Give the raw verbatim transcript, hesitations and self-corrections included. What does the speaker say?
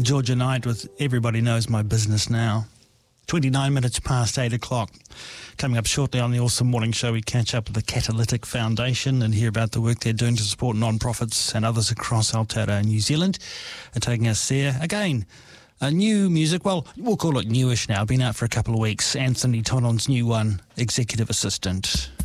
Georgia Knight with Everybody Knows My Business Now. twenty-nine minutes past eight o'clock. Coming up shortly on the Awesome Morning Show, we catch up with the Catalytic Foundation and hear about the work they're doing to support non-profits and others across Aotearoa, New Zealand. And taking us there, again, a new music, well, we'll call it newish now, been out for a couple of weeks. Anthony Tonon's new one, Executive Assistant.